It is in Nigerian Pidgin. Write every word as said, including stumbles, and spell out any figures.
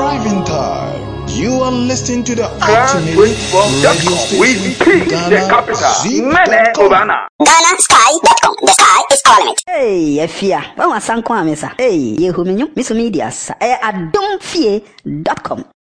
driving time. You are listening to the ultimate radio station, Ghana Zip dot com. Ghana Sky dot com. The sky is our limit. Hey, Efia. When was Sanko Amesa? Hey, Yehuminyo, Miss Medias. Eh, Adonfie dot com.